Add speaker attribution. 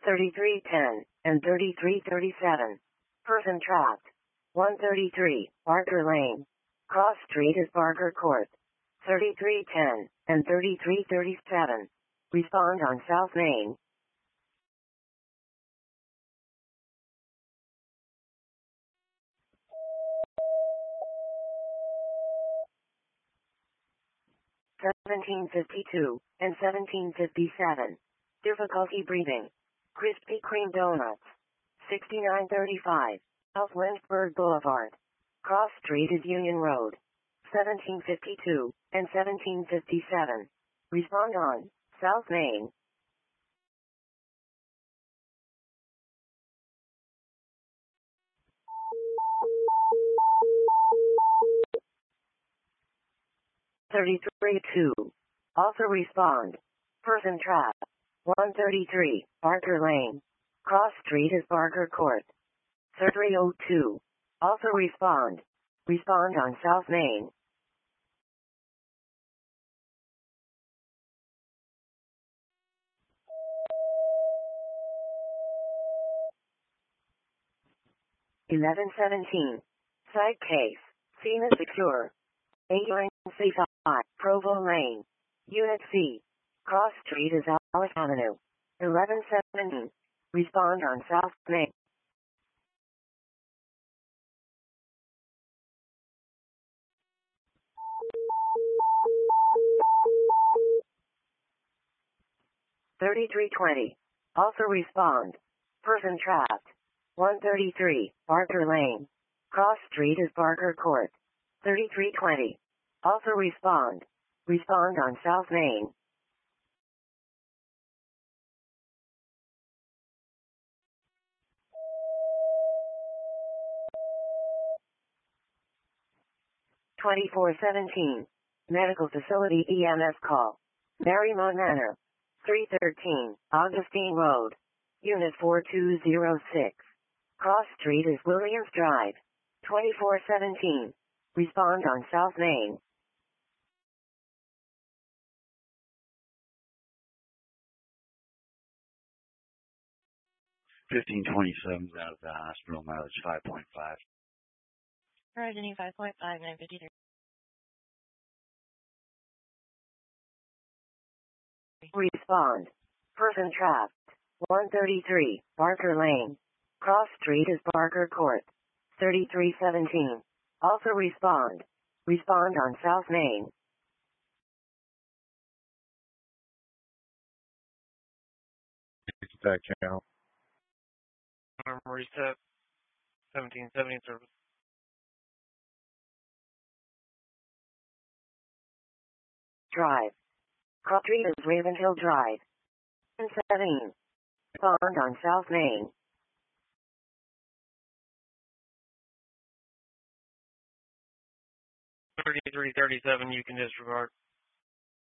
Speaker 1: 3310 and 3337. Person trapped. 133, Barker Lane. Cross Street is Barker Court. 3310 and 3337. Respond on South Main. (1752) and 1757. Difficulty breathing. Krispy Kreme Donuts. 6935. South Lynchburg Boulevard. Cross Street is Union Road. 1752 and 1757. Respond on South Main. (33-2). Also respond. Person trapped. 133, Barker Lane. Cross Street is Barker Court. 3302. Also respond. Respond on South Main. (1117). Side case. Scene is secure. 89C5, Provo Lane. Unit C. Cross Street is Alice Avenue. 1117. Respond on South Main. (3320). Also respond. Person trapped. 133, Barker Lane. Cross Street is Barker Court. 3320. Also respond. Respond on South Main. (2417). Medical Facility EMS call. Marymount Manor. 313, Augustine Road. Unit 4206. Cross Street is Williams Drive. 2417. Respond on South Main.
Speaker 2: (1527) out of the hospital, mileage 5.5.
Speaker 3: Alright, any 5.5, 953.
Speaker 1: Respond. Person trapped. 133, Barker Lane. Cross Street is Barker Court. 3317. Also respond. Respond on South Main.
Speaker 4: Back channel.
Speaker 5: Reset. 1770 service.
Speaker 1: Drive. Cross Street is Raven Hill Drive. 17. Respond on South Main.
Speaker 5: (3337), you can disregard.